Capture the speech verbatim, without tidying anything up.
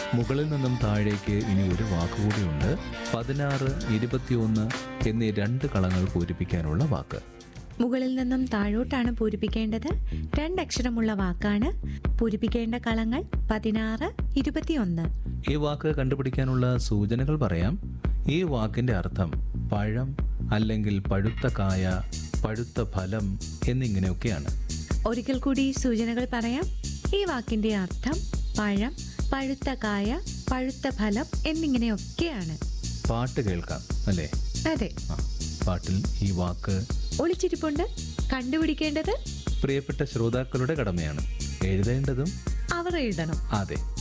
മുകളിൽ നിന്നും താഴേക്ക് ഇനി ഒരു വാക്കുകൂടിയുണ്ട്. പതിനാറ്, ഇരുപത്തിയൊന്ന് എന്നീ രണ്ട് കളങ്ങൾ പൂരിപ്പിക്കാനുള്ള വാക്ക്. മുകളിൽ നിന്നും താഴോട്ടാണ് പൂരിപ്പിക്കേണ്ടത്. രണ്ടക്ഷരമുള്ള വാക്കാണ്. പൂരിപ്പിക്കേണ്ട കളങ്ങൾ പതിനാറ്, ഇരുപത്തിയൊന്ന്. ഈ വാക്ക് കണ്ടുപിടിക്കാനുള്ള സൂചനകൾ പറയാം. ഈ വാക്കിന്റെ അർത്ഥം പഴം അല്ലെങ്കിൽ പഴുത്ത കായ, പഴുത്ത ഫലം എന്നിങ്ങനെയൊക്കെയാണ്. ഒരിക്കൽ കൂടി സൂചനകൾ പറയാം. ഈ വാക്കിന്റെ അർത്ഥം പഴം, പഴുത്ത കായ, പഴുത്ത ഫലം എന്നിങ്ങനെയൊക്കെയാണ്. പാട്ട് കേൾക്കാം അല്ലേ? അതെ. പാട്ടിൽ ഈ വാക്ക് ഒളിച്ചിരിപ്പുണ്ട്. കണ്ടുപിടിക്കേണ്ടത് പ്രിയപ്പെട്ട ശ്രോതാക്കളുടെ കടമയാണ്. എഴുതേണ്ടതും അവർ എഴുതണം. അതെ.